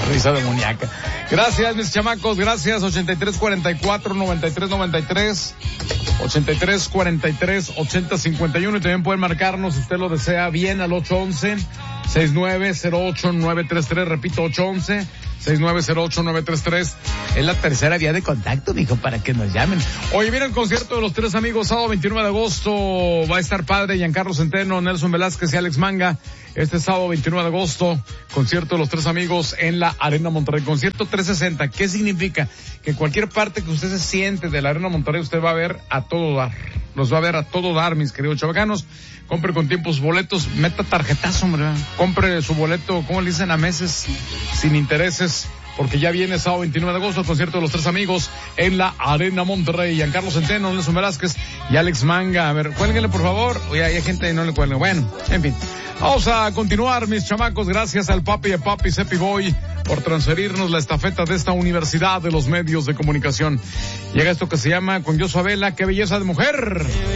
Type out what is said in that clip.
Risa demoníaca. Gracias, mis chamacos, gracias. 8344-9393, 8343-8051, y también pueden marcarnos, si usted lo desea, bien al 811-6908-933, repito, 811-6908-933. Es la tercera vía de contacto, mijo, para que nos llamen. Hoy viene el concierto de los tres amigos, sábado 29 de agosto, va a estar padre, Giancarlo Centeno, Nelson Velázquez y Alex Manga. Este sábado 29 de agosto, concierto de los tres amigos en la Arena Monterrey. Concierto 360, ¿qué significa? Que cualquier parte que usted se siente de la Arena Monterrey, usted va a ver a todo dar. Los va a ver a todo dar, mis queridos chavacanos. Compre con tiempo sus boletos, meta tarjetazo, hombre. Compre su boleto, ¿cómo le dicen? A meses, sin intereses, porque ya viene sábado 29 de agosto el concierto de los tres amigos en la Arena Monterrey. Giancarlo Centeno, Nelson Velázquez y Alex Manga. A ver, cuélguenle por favor. Oye, hay gente que no le cuelga. Bueno, en fin. Vamos a continuar, mis chamacos. Gracias al papi de papi, Cepi Boy, por transferirnos la estafeta de esta universidad de los medios de comunicación. Llega esto que se llama Con Josué Vela, qué belleza de mujer.